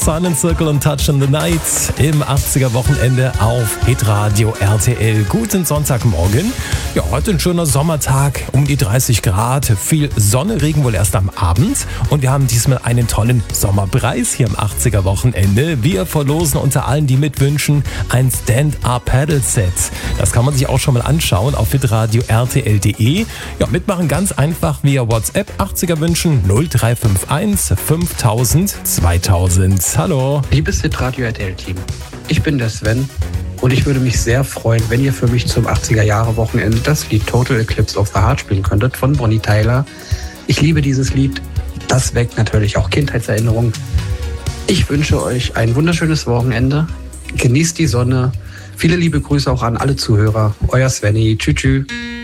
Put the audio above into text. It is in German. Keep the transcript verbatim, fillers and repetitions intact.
Silent Circle und Touch in the Night im achtziger-Wochenende auf Hitradio R T L. Guten Sonntagmorgen. Ja, heute ein schöner Sommertag, um die dreißig Grad, viel Sonne, Regen wohl erst am Abend. Und wir haben diesmal einen tollen Sommerpreis hier im achtziger-Wochenende. Wir verlosen unter allen, die mitwünschen, ein Stand-Up-Paddle-Set. Das kann man sich auch schon mal anschauen auf hitradio r t l punkt d e. Ja, mitmachen ganz einfach via WhatsApp. achtziger wünschen null drei fünf eins fünftausend zweitausend. Hallo. Liebes Hitradio R T L-Team, ich bin der Sven und ich würde mich sehr freuen, wenn ihr für mich zum achtziger-Jahre-Wochenende das Lied Total Eclipse of the Heart spielen könntet von Bonnie Tyler. Ich liebe dieses Lied. Das weckt natürlich auch Kindheitserinnerungen. Ich wünsche euch ein wunderschönes Wochenende. Genießt die Sonne. Viele liebe Grüße auch an alle Zuhörer. Euer Svenny. Tschüss, tschüss.